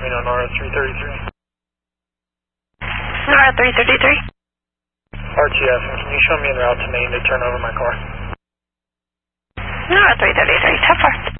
Reno, Nora 333. Nora 333. RTF, and can you show me en route to Maine to turn over my car? Nora 333, 10-4.